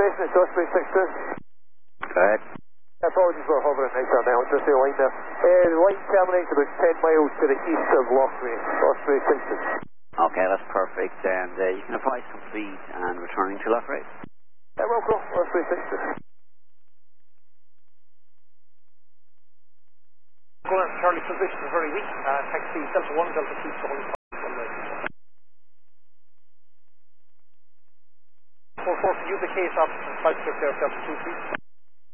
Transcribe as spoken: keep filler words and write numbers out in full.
Basin, it's Osprey six two. Go ahead. Apologies for hovering nice on now, just the line there. Uh, the line terminates about ten miles to the east of Lochray, Osprey six two. Okay, that's perfect. And uh, you can advise complete and returning to Lochray. Yeah, well, cool. Osprey six two. Going Charlie position is very weak. Uh, taxi Delta one, Delta two, Charlie four four, can you the case option five six Delta two, please?